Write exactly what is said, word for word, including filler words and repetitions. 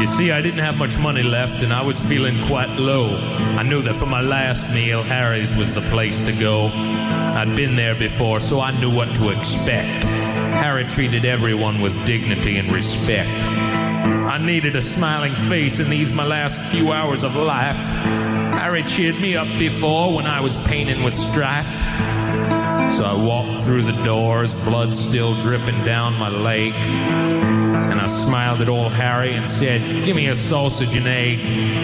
You see, I didn't have much money left, and I was feeling quite low. I knew that for my last meal, Harry's was the place to go. I'd been there before, so I knew what to expect. Harry treated everyone with dignity and respect. I needed a smiling face in these my last few hours of life. Harry cheered me up before when I was painting with strife. So I walked through the doors, blood still dripping down my leg. And I smiled at old Harry and said, "Give me a sausage and egg."